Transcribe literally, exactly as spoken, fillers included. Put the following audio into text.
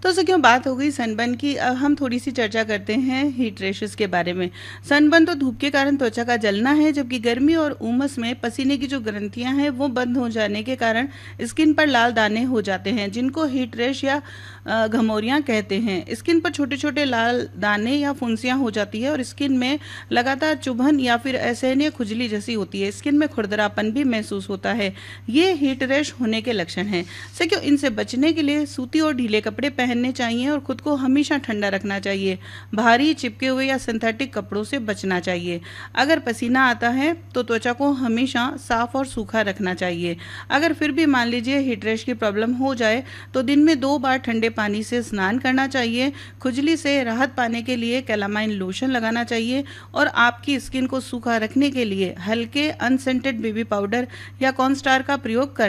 तो सखियों, बात हो गई सनबर्न की। अब हम थोड़ी सी चर्चा करते हैं हीट रैशेस के बारे में। सनबर्न तो धूप के कारण त्वचा का जलना है, जबकि गर्मी और उमस में पसीने की जो ग्रंथियां हैं वो बंद हो जाने के कारण स्किन पर लाल दाने हो जाते हैं, जिनको हीट रैश या अ, घमौरियां कहते हैं। स्किन पर छोटे छोटे लाल दाने या फुंसियां हो जाती है और स्किन में लगातार चुभन या फिर असहनीय खुजली जैसी होती है। स्किन में खुरदरापन भी महसूस होता है। ये हीट रैश होने के लक्षण हैं। सो इनसे बचने के लिए सूती और ढीले कपड़े पहनने चाहिए और खुद को हमेशा ठंडा रखना चाहिए। भारी चिपके हुए या सिंथेटिक कपड़ों से बचना चाहिए। अगर पसीना आता है तो त्वचा को हमेशा साफ और सूखा रखना चाहिए। अगर फिर भी मान लीजिए हीट रैश की प्रॉब्लम हो जाए तो दिन में दो बार ठंडे पानी से स्नान करना चाहिए। खुजली से राहत पाने के लिए कैलामाइन लोशन लगाना चाहिए और आपकी स्किन को सूखा रखने के लिए हल्के अनसेंटेड बेबी पाउडर या कॉर्नस्टार का प्रयोग कर